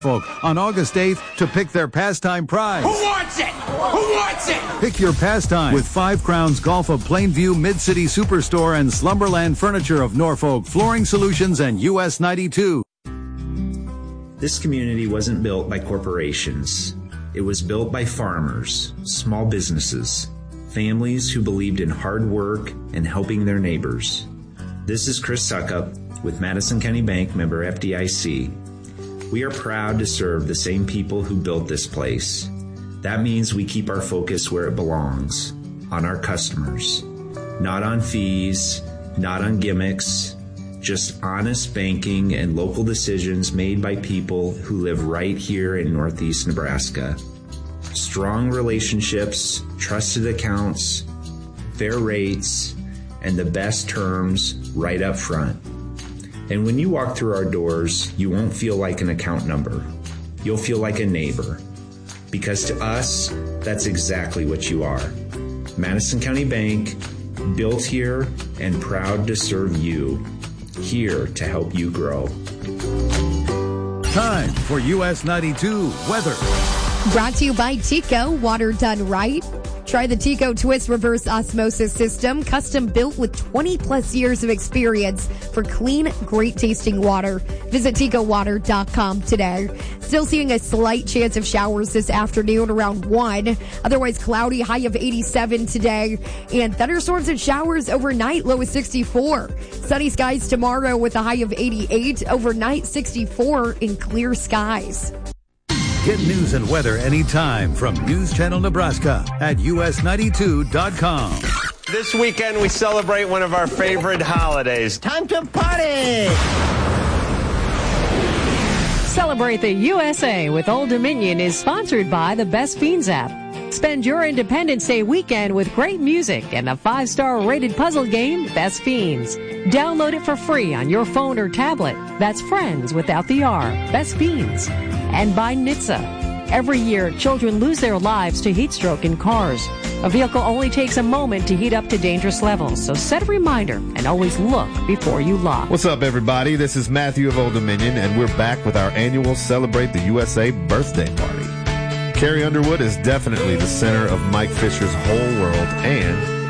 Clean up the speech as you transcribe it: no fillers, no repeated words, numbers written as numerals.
Folk on August 8th to pick their pastime prize. Who wants it? Who wants it? Pick your pastime with 5 Crowns Golf of Plainview Mid-City Superstore and Slumberland Furniture of Norfolk, Flooring Solutions, and US 92. This community wasn't built by corporations. It was built by farmers, small businesses, families who believed in hard work and helping their neighbors. This is Chris Suckup with Madison County Bank, member FDIC. We are proud to serve the same people who built this place. That means we keep our focus where it belongs, on our customers. Not on fees, not on gimmicks, just honest banking and local decisions made by people who live right here in Northeast Nebraska. Strong relationships, trusted accounts, fair rates, and the best terms right up front. And when you walk through our doors, you won't feel like an account number. You'll feel like a neighbor. Because to us, that's exactly what you are. Madison County Bank, built here and proud to serve you. Here to help you grow. Time for US 92 weather. Brought to you by Tico, water done right. Try the Tico Twist Reverse Osmosis System, custom built with 20 plus years of experience for clean, great tasting water. Visit TicoWater.com today. Still seeing a slight chance of showers this afternoon around 1. Otherwise cloudy, high of 87 today. And thunderstorms and showers overnight, low of 64. Sunny skies tomorrow with a high of 88. Overnight 64 in clear skies. Get news and weather anytime from News Channel Nebraska at us92.com. This weekend we celebrate one of our favorite holidays. Time to party! Celebrate the USA with Old Dominion is sponsored by the Best Fiends app. Spend your Independence Day weekend with great music and the 5-star rated puzzle game, Best Fiends. Download it for free on your phone or tablet. That's friends without the R. Best Fiends. And by NHTSA. Every year, children lose their lives to heat stroke in cars. A vehicle only takes a moment to heat up to dangerous levels, so set a reminder and always look before you lock. What's up, everybody? This is Matthew of Old Dominion, and we're back with our annual Celebrate the USA birthday party. Carrie Underwood is definitely the center of Mike Fisher's whole world, and